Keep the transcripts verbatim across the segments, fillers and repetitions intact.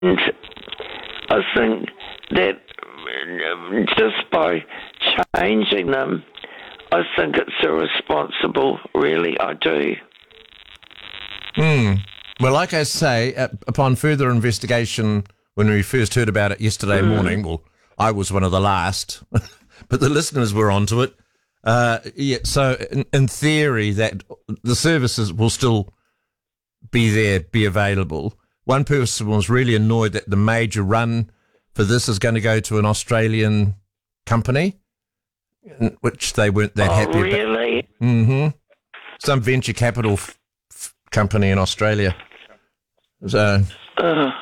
I think that just by changing them, I think it's irresponsible, really, I do. Hmm. Well, like I say, uh, upon further investigation, when we first heard about it yesterday mm. morning, well, I was one of the last, but the listeners were onto it. Uh, yeah, so in, in theory, that the services will still be there, be available. One person was really annoyed that the major run for this is going to go to an Australian company, which they weren't that oh, happy about. Really? Mm-hmm. Some venture capital f- f- company in Australia. So uh,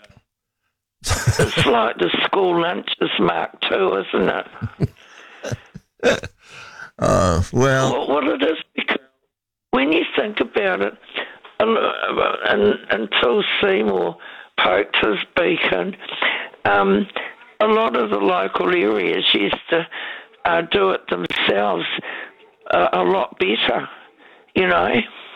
it's like the school lunches Mark two, isn't it? Oh, well. well. What it is, because when you think about it, and, until Seymour poked his beacon, um, a lot of the local areas used to uh, do it themselves uh, a lot better, you know.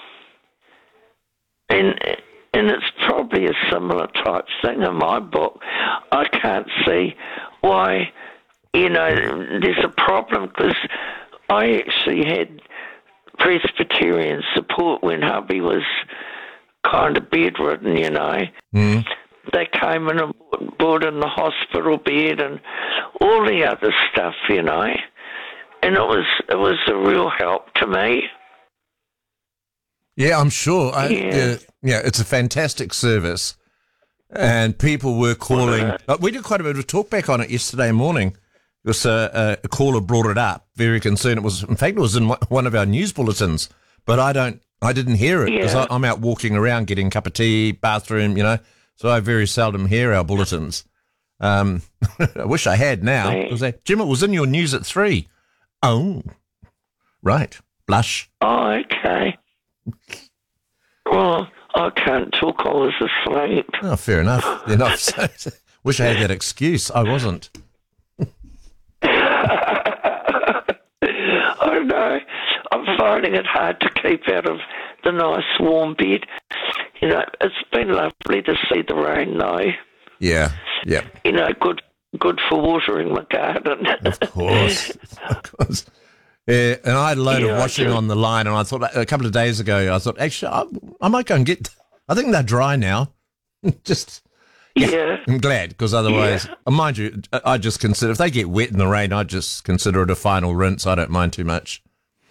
And and it's probably a similar type thing in my book. I can't see why, you know, there's a problem, because I actually had Presbyterian support when hubby was kind of bedridden, you know. Mm. They came in and brought in the hospital bed and all the other stuff, you know. And it was it was a real help to me. Yeah, I'm sure. I, yeah. yeah, yeah, it's a fantastic service. And people were calling. Uh, we did quite a bit of talkback on it yesterday morning. Because a, a caller brought it up, very concerned. It was, in fact, it was in one of our news bulletins, but I don't, I didn't hear it because yeah. I'm out walking around getting a cup of tea, bathroom, you know. So I very seldom hear our bulletins. Um, I wish I had now. Right. Was that, Jim, it was in your news at three. Oh, right. Blush. Oh, okay. Well, I can't talk. I was asleep. Oh, fair enough. Enough. Wish I had that excuse. I wasn't. I know. I'm finding it hard to keep out of the nice warm bed. You know, it's been lovely to see the rain, though. Yeah, yeah. You know, good good for watering my garden. Of course, of course. Yeah, and I had a load yeah, of washing on the line, and I thought a couple of days ago, I thought, actually, I, I might go and get, I think they're dry now. Just... Yeah, yeah, I'm glad, because otherwise, yeah. mind you, I just consider, if they get wet in the rain, I just consider it a final rinse. I don't mind too much.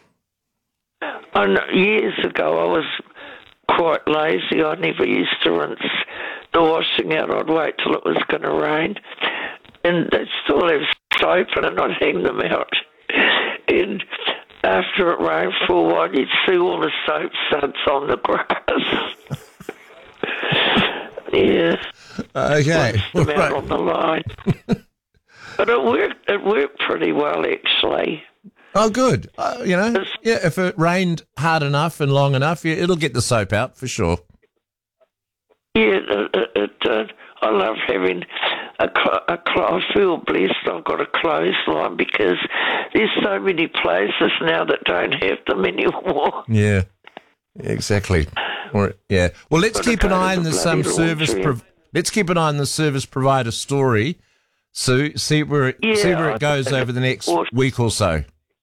I know, years ago, I was quite lazy. I never used to rinse the washing out. I'd wait till it was going to rain. And they'd still have soap, and I'd hang them out. And after it rained for a while, you'd see all the soap suds on the grass. Yeah. Okay. Them right. out on the line. But it worked. It worked pretty well, actually. Oh, good. Uh, you know, it's, yeah. If it rained hard enough and long enough, yeah, it'll get the soap out for sure. Yeah, it, it, it did. I love having a, cl- a cl- I feel blessed I've got a clothesline, because there's so many places now that don't have them anymore. Yeah. Exactly. Or, yeah. Well, let's but keep an eye on the some service. Pro- let's keep an eye on the service provider story. So see where it, yeah, see where it I goes over the next week or so.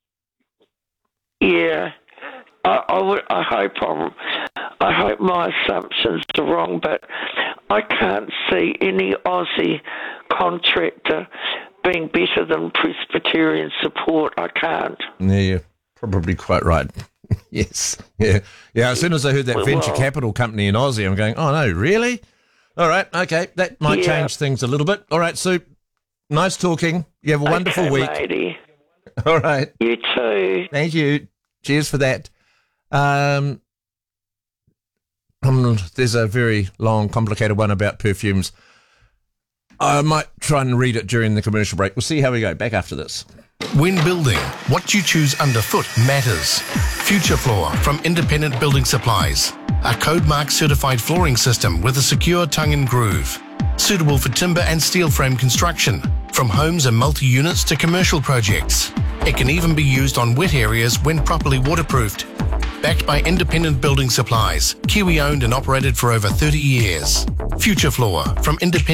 Yeah, I, I, would, I hope I'm, I hope my assumptions are wrong, but I can't see any Aussie contractor being better than Presbyterian support. I can't. Yeah, you're probably quite right. Yes. Yeah. Yeah. As soon as I heard that well, venture capital company in Aussie, I'm going, oh, no, really? All right. Okay. That might yeah. change things a little bit. All right, Sue. Nice talking. You have a wonderful okay, week. Matey. All right. You too. Thank you. Cheers for that. Um, um, there's a very long, complicated one about perfumes. I might try and read it during the commercial break. We'll see how we go. Back after this. When building, what you choose underfoot matters. Future Floor from Independent Building Supplies. A code mark certified flooring system with a secure tongue and groove. Suitable for timber and steel frame construction, from homes and multi-units to commercial projects. It can even be used on wet areas when properly waterproofed. Backed by Independent Building Supplies, Kiwi owned and operated for over thirty years. Future Floor from Independent